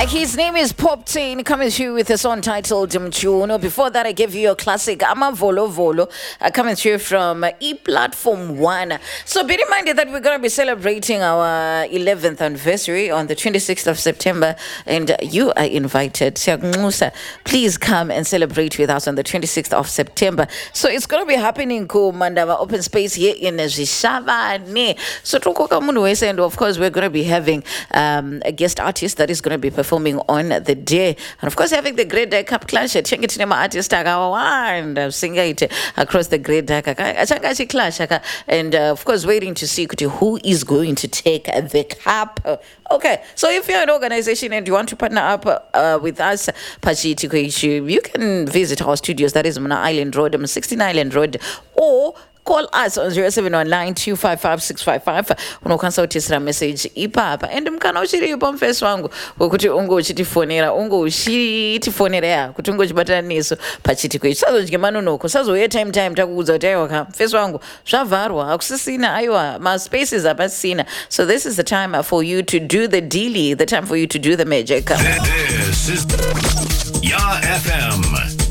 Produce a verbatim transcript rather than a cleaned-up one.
His name is Poptain, coming to you with a song titled Mchuno. Before that, I gave you a classic, Ama Volo Volo, uh, coming to you from uh, E-Platform one. So be reminded that we're going to be celebrating our eleventh anniversary on the twenty-sixth of September, and uh, you are invited. Please come and celebrate with us on the twenty-sixth of September. So it's going to be happening in Mandava Open Space here in Zhishavane. So and of course, we're going to be having um, a guest artist that is going to be performing on the day, and of course having the Great Day Cup Clash at Chengetinema artist and singer it across the Great Day Clash, and uh, of course waiting to see who is going to take the cup. Okay, so if you're an organization and you want to partner up uh, with us, Pachiti, you can visit our studios. That is Mona Island Road, sixteen Island Road, or call us on zero seven one nine two five five six five five. Unokansautira message ipapa and mkana uchiri upa mfeso wangu wokuti ungo uchitifonera ungo uchitifonera ya kuti ungo chibatana niso pachiti kwe sazo chikemano noko sazo ye time time takuudza kuti aiwa ka mfeso wangu zvavarwa akusisina aiwa ma spaces apasina. So this is the time for you to do the dealy, the time for you to do the magic. This is Ya F M.